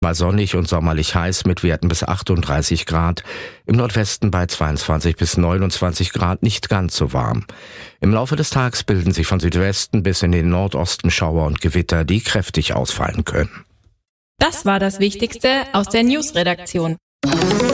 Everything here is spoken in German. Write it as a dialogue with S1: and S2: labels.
S1: Mal sonnig und sommerlich heiß mit Werten bis 38 Grad. Im Nordwesten bei 22 bis 29 Grad nicht ganz so warm. Im Laufe des Tages bilden sich von Südwesten bis in den Nordosten Schauer und Gewitter, die kräftig ausfallen können.
S2: Das war das Wichtigste aus der News-Redaktion.